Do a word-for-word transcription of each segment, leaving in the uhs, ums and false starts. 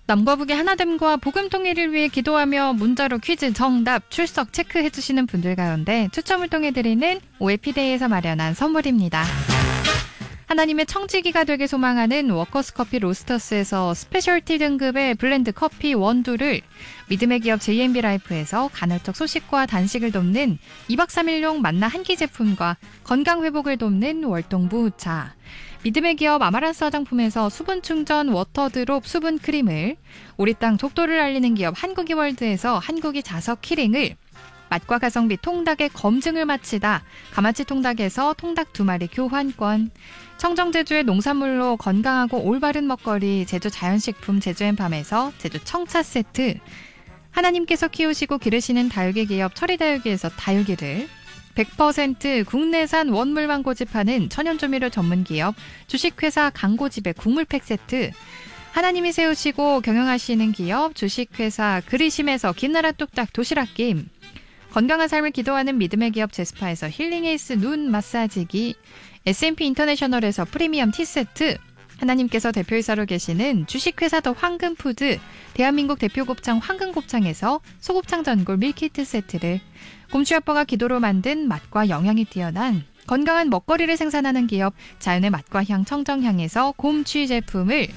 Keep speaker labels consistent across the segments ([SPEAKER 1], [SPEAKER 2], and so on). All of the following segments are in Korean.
[SPEAKER 1] 남과 북의 하나됨과 복음 통일을 위해 기도하며 문자로 퀴즈 정답 출석 체크해주시는 분들 가운데 추첨을 통해 드리는 오해피데이에서 마련한 선물입니다. 하나님의 청지기가 되길 소망하는 워커스 커피 로스터스에서 스페셜티 등급의 블렌드 커피 원두를, 믿음의 기업 제이엠비 라이프에서 간헐적 소식과 단식을 돕는 이박 삼일용 만나 한끼 제품과 건강 회복을 돕는 월동부차, 믿음의 기업 아마란스 화장품에서 수분 충전 워터드롭 수분 크림을, 우리 땅 독도를 알리는 기업 한국이 월드에서 한국이 자석 키링을, 맛과 가성비 통닭의 검증을 마치다 가마치 통닭에서 통닭 두 마리 교환권, 청정 제주의 농산물로 건강하고 올바른 먹거리 제주 자연식품 제주앤팜에서 제주 청차 세트, 하나님께서 키우시고 기르시는 다육이 기업 철이다육이에서 다육이를, 백 퍼센트 국내산 원물만 고집하는 천연조미료 전문기업 주식회사 강고집의 국물팩 세트, 하나님이 세우시고 경영하시는 기업 주식회사 그리심에서 김나라 뚝딱 도시락김, 건강한 삶을 기도하는 믿음의 기업 제스파에서 힐링에이스 눈 마사지기, 에스앤피 인터내셔널에서 프리미엄 티세트, 하나님께서 대표이사로 계시는 주식회사 더 황금푸드 대한민국 대표 곱창 황금곱창에서 소곱창 전골 밀키트 세트를, 곰취아빠가 기도로 만든 맛과 영양이 뛰어난 건강한 먹거리를 생산하는 기업 자연의 맛과 향 청정향에서 곰취 제품을,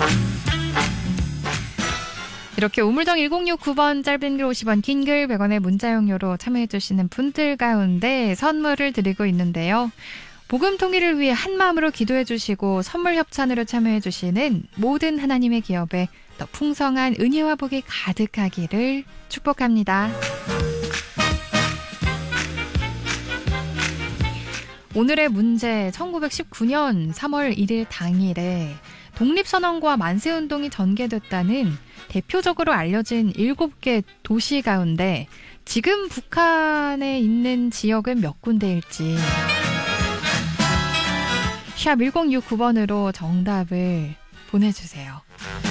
[SPEAKER 1] 이렇게 우물정 일공육구 번 짧은 글 오십 원 긴 글 백 원의 문자용료로 참여해주시는 분들 가운데 선물을 드리고 있는데요. 복음 통일을 위해 한마음으로 기도해주시고 선물 협찬으로 참여해주시는 모든 하나님의 기업에 더 풍성한 은혜와 복이 가득하기를 축복합니다. 오늘의 문제, 천구백십구 년 삼월 일일 당일에 독립선언과 만세운동이 전개됐다는 대표적으로 알려진 일곱 개 도시 가운데 지금 북한에 있는 지역은 몇 군데일지 샵 일공육구 번으로 정답을 보내주세요.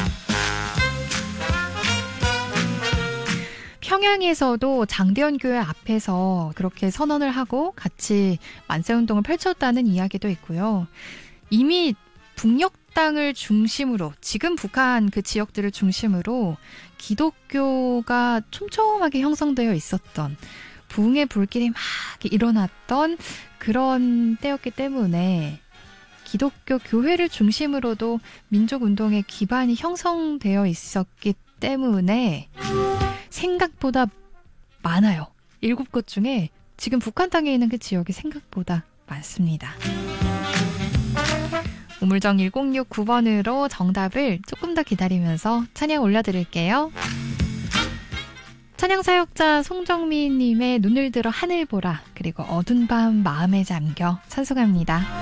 [SPEAKER 1] 평양에서도 장대현 교회 앞에서 그렇게 선언을 하고 같이 만세운동을 펼쳤다는 이야기도 있고요. 이미 북녘 땅을 중심으로, 지금 북한 그 지역들을 중심으로 기독교가 촘촘하게 형성되어 있었던, 부흥의 불길이 막 일어났던 그런 때였기 때문에 기독교 교회를 중심으로도 민족운동의 기반이 형성되어 있었기 때문에 생각보다 많아요. 일곱 곳 중에 지금 북한 땅에 있는 그 지역이 생각보다 많습니다. 우물정 일공육구 번으로 정답을 조금 더 기다리면서 찬양 올려드릴게요. 찬양 사역자 송정민님의 눈을 들어 하늘 보라, 그리고 어두운 밤 마음에 잠겨 찬송합니다.